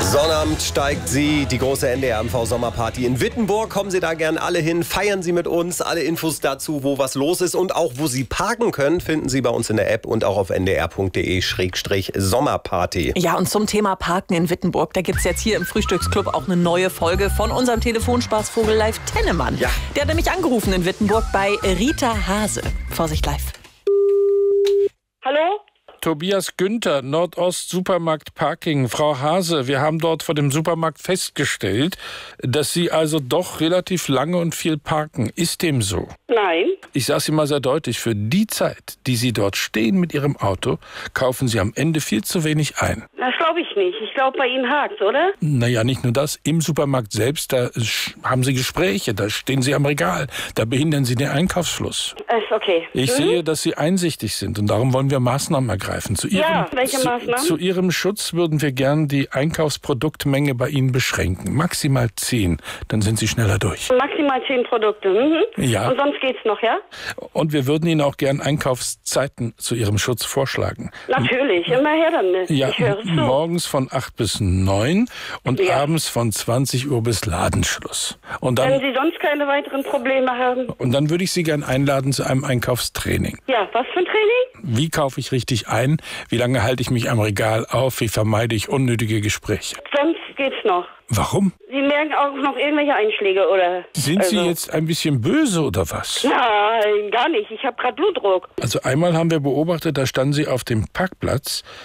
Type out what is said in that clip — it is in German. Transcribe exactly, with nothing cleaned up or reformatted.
Sonnabend steigt sie, die große N D R M V-Sommerparty in Wittenburg. Kommen Sie da gern alle hin, feiern Sie mit uns. Alle Infos dazu, wo was los ist und auch wo Sie parken können, finden Sie bei uns in der App und auch auf n d r punkt d e slash sommerparty. Ja, und zum Thema Parken in Wittenburg, da gibt es jetzt hier im Frühstücksclub auch eine neue Folge von unserem Telefonspaßvogel Live Tennemann. Ja. Der hat nämlich angerufen in Wittenburg bei Rita Hase. Vorsicht live. Hallo? Tobias Günther, Nordost Supermarkt Parking. Frau Hase, wir haben dort vor dem Supermarkt festgestellt, dass Sie also doch relativ lange und viel parken. Ist dem so? Nein. Ich sage es Ihnen mal sehr deutlich, für die Zeit, die Sie dort stehen mit Ihrem Auto, kaufen Sie am Ende viel zu wenig ein. Das glaube ich nicht. Ich glaube, bei Ihnen hakt's, oder? Naja, nicht nur das. Im Supermarkt selbst, da haben Sie Gespräche, da stehen Sie am Regal, da behindern Sie den Einkaufsfluss. Ist okay. Ich Mhm. sehe, dass Sie einsichtig sind und darum wollen wir Maßnahmen ergreifen. Zu Ihrem, Ja, welche zu, Maßnahmen? Zu Ihrem Schutz würden wir gern die Einkaufsproduktmenge bei Ihnen beschränken. Maximal zehn, dann sind Sie schneller durch. Maximal zehn Produkte. Mhm. Ja. Und sonst geht's noch, ja? Und wir würden Ihnen auch gern Einkaufszeiten zu Ihrem Schutz vorschlagen. Natürlich, immer her damit. Ja, Ich höre zu. morgens von acht bis neun und Ja. abends von zwanzig Uhr bis Ladenschluss. Und Wenn dann, Sie sonst keine weiteren Probleme haben. und dann würde ich Sie gern einladen zu einem Einkaufstraining. Ja, was für ein Training? Wie kaufe ich richtig ein? Wie lange halte ich mich am Regal auf? Wie vermeide ich unnötige Gespräche? Sonst geht's noch. Warum? Sie merken auch noch irgendwelche Einschläge, oder? Sind Sie Also- jetzt ein bisschen böse oder was? Nein, gar nicht. Ich habe gerade Blutdruck. Also einmal haben wir beobachtet, da standen Sie auf dem Parkplatz